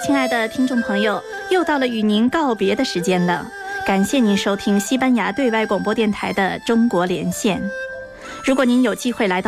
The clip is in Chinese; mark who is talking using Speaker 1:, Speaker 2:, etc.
Speaker 1: 亲爱的听众朋友，又到了与您告别的时间了。感谢您收听西班牙对外广播电台的中国连线。如果您有机会来到